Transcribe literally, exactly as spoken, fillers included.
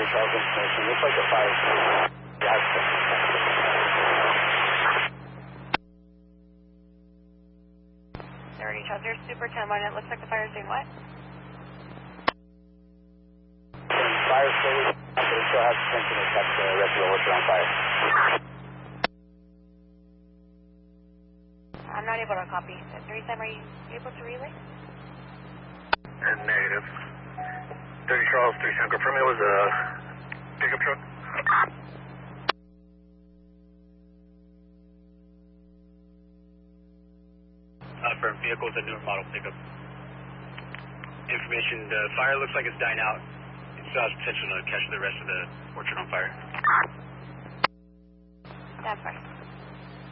Charles information. Looks like the fire is Thirty Charger, Super ten one. It looks like the fire is doing what? Fire slowly, but it still has potential to catch the rest of the orchard on fire. I'm not able to copy. Three Sam, are you able to relay? And negative. thirty Charles, three Sam, confirm it was a pickup truck. Uh, for vehicles, a newer model pickup. Information, the fire looks like it's dying out. It still has potential to catch the rest of the orchard on fire. That's fine.